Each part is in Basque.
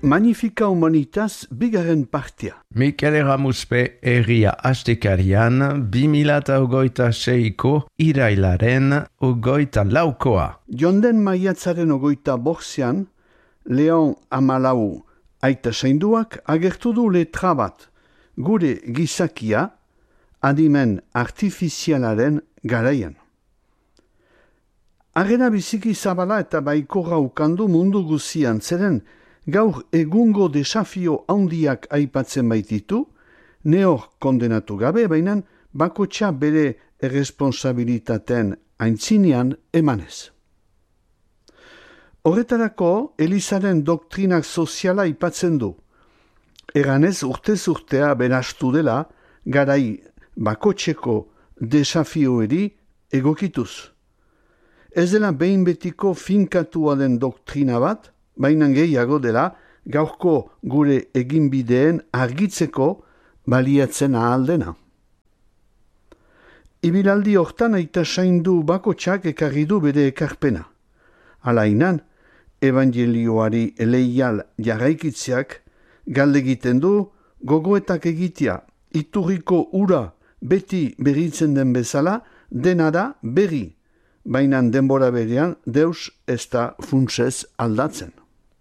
Magnifica Humanitas bigarren partia. Mikel Eramuspe herria astekarian 2026ko irailaren 24koa. Jonden maiatzaren 25ean, Leon Amalau aita zainduak agertu du letra bat, gure gizakia adimen artifizialaren garaian. Arrena biziki zabala eta baikorra ukandu mundu guzian, zeren gaur egungo desafio handiak aipatzen baititu, neor kondenatu gabe, baina bakotxa bere erresponsabilitateen aintzinean emanez. Horretarako, Elizaren doktrinak soziala aipatzen du. Eganez urtez urtea berastu dela, garai bakotxeko desafioeri egokituz. Ez dela behin betiko finkatua den doktrina bat, baina gehiago dela gaurko gure eginbideen argitzeko baliatzen ahaldena. Ibilaldi hortan aita zaindu bakotxak ekarri du bere ekarpena. Alainan, evangelioari leial jarraikitzeak galdegiten du gogoetak egitea, iturriko ura beti berritzen den bezala, dena da berri, baina denbora berean deus ez da funtsez aldatzen.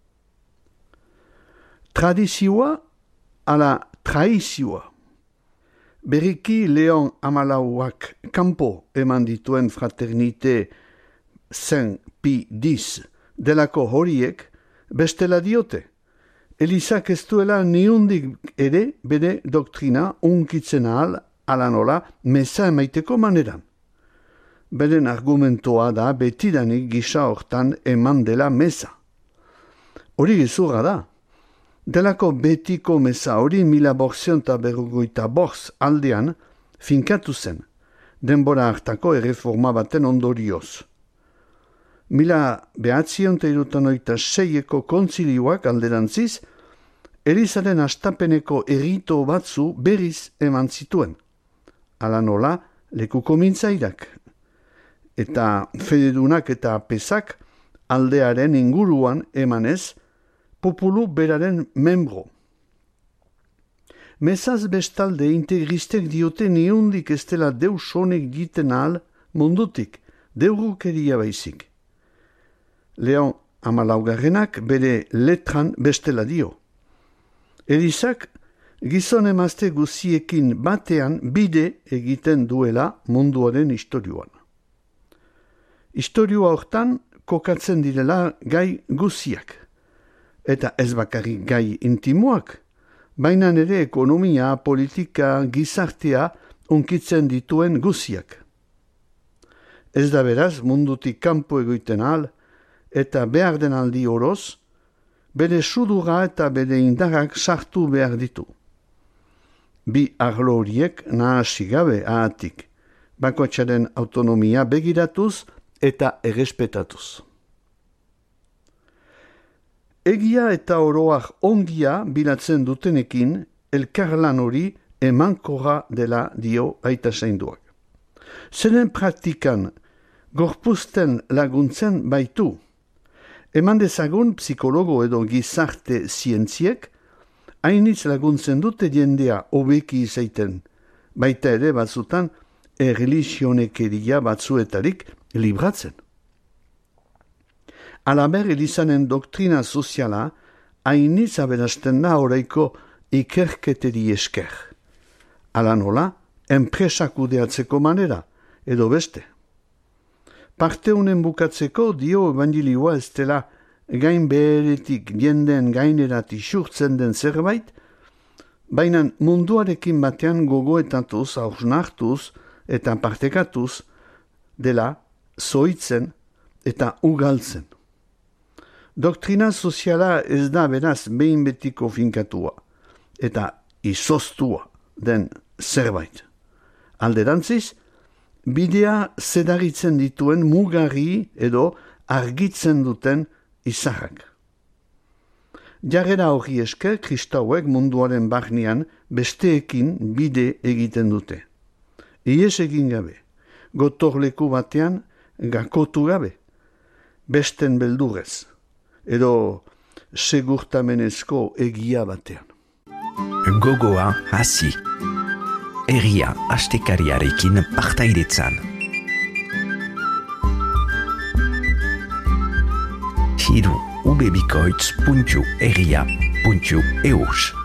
Tradizioa ala traizioa. Berriki Leon Amalauak kanpo eman dituen fraternite Saint Pi X delako horiek bestela diote. Elizak ez duela niundik ere bere doktrina unkitzen ahal ala nola meza emaiteko maneran. Beren argumentoa da betidanik gisa hortan eman dela meza. Hori gezurra da. Delako betiko meza hori 1455 aldean finkatu zen, denbora hartako erreforma baten ondorioz. 1976ko kontzilioak alderantziz, Elizaren astapeneko errito batzu berriz eman zituen. Hala nola, lekuko mintzairak. Eta fededunak eta pesak aldearen inguruan emanez, populu beraren membro. Mezaz bestalde integristek diote niundik ez dela deus honek giten ahal mundutik, deurukeria baizik. Leon Amalaugarrenak bere letran bestela dio. Elizak gizon emazte guziekin batean bide egiten duela munduaren istorioan. Istorioa hortan kokatzen direla gai guziak. Eta ez bakarrik gai intimoak, baina ere ekonomia, politika, gizartea unkitzen dituen guziak. Ez da beraz mundutik kanpo egoiten ahal, eta behar den aldi oroz, bere sudura eta bere indarrak sartu behar ditu. Bi arlo horiek nahasi gabe ahatik, bakoitzaren autonomia begiratuz eta errespetatuz. Egia eta oroak ongia bilatzen dutenekin, elkarlan hori emankorra dela dio aita zainduak. Zeren praktikan gorpuzten laguntzen baitu. Eman dezagun psikologo edo gizarte zientziek, hainitz laguntzen dute jendea hobeki izaiten, baita ere batzutan erlijionekeria batzuetarik libratzen. Alaber Elizanen doktrina soziala hainitz aberasten da oraiko ikerketeri esker. Ala nola, enpresak kudeatzeko manera, edo beste. Parte honen bukatzeko dio evangelioa ez dela gain beheretik jenden gainerat isurtzen den zerbait, baina munduarekin batean gogoetatuz, hausnartuz eta partekatuz dela zoitzen eta ugaltzen. Doktrina soziala ez da beraz behin betiko finkatua eta izoztua den zerbait. Alderantziz, bidea zedaritzen dituen mugarri edo argitzen duten izarrak. Jarrera hori esker kristauek munduaren barnean besteekin bide egiten dute. Ies egin gabe, gotorleku batean gakotu gabe, besten beldurez, edo segurtamenezko egia batean. Gogoa hasi. Egia astekariarekin partaidetzan. Hiru ubebikoitz.egia.eus